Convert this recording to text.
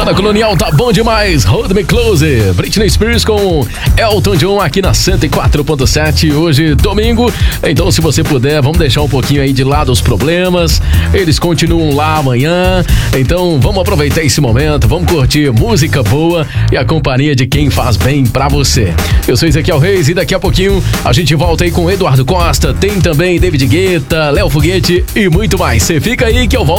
Na Colonial tá bom demais, Hold Me Close, Britney Spears com Elton John aqui na 104.7, hoje domingo. Então se você puder, vamos deixar um pouquinho aí de lado os problemas, eles continuam lá amanhã. Então vamos aproveitar esse momento, vamos curtir música boa e a companhia de quem faz bem pra você. Eu sou Ezequiel Reis e daqui a pouquinho a gente volta aí com Eduardo Costa, tem também David Guetta, Léo Foguete e muito mais. Você fica aí que eu volto.